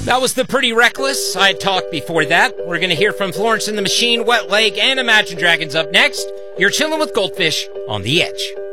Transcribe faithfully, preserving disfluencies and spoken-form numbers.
That was the Pretty Reckless. I had talked before that. We're going to hear from Florence and the Machine, Wet Leg, and Imagine Dragons up next. You're chilling with Goldfish on The Edge.